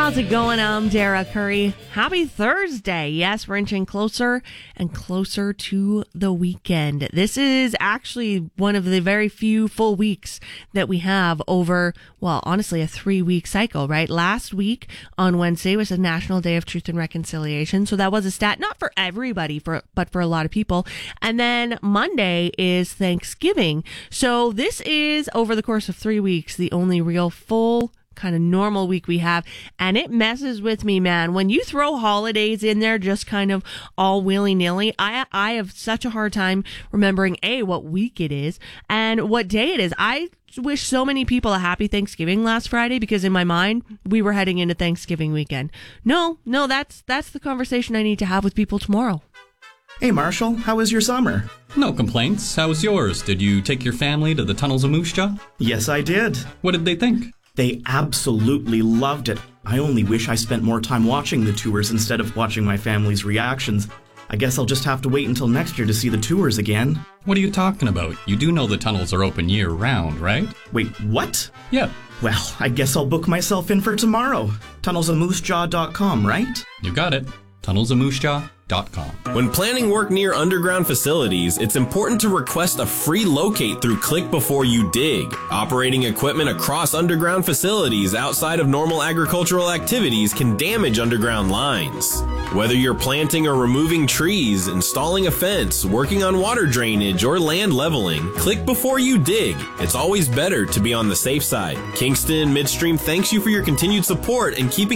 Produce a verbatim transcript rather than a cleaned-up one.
How's it going? I'm Dara Curry. Happy Thursday. Yes, we're inching closer and closer to the weekend. This is actually one of the very few full weeks that we have over, well, honestly, a three-week cycle, right? Last week on Wednesday was a National Day of Truth and Reconciliation. So that was a stat, not for everybody, for but for a lot of people. And then Monday is Thanksgiving. So this is, over the course of three weeks, the only real full kind of normal week we have, and it messes with me, man. When you throw holidays in there just kind of all willy-nilly, I I have such a hard time remembering A, what week it is and what day it is. I wish so many people a happy Thanksgiving last Friday, because in my mind we were heading into Thanksgiving weekend. No, no, that's that's the conversation I need to have with people tomorrow. Hey Marshall, how was your summer? No complaints. How was yours? Did you take your family to the Tunnels of Moose Jaw? Yes, I did. What did they think? They absolutely loved it. I only wish I spent more time watching the tours instead of watching my family's reactions. I guess I'll just have to wait until next year to see the tours again. What are you talking about? You do know the tunnels are open year-round, right? Wait, what? Yeah. Well, I guess I'll book myself in for tomorrow. tunnels of moose jaw dot com, right? You got it. tunnels of moose jaw dot com. When planning work near underground facilities, it's important to request a free locate through Click Before You Dig. Operating equipment across underground facilities outside of normal agricultural activities can damage underground lines. Whether you're planting or removing trees, installing a fence, working on water drainage, or land leveling, click before you dig. It's always better to be on the safe side. Kingston Midstream thanks you for your continued support and keeping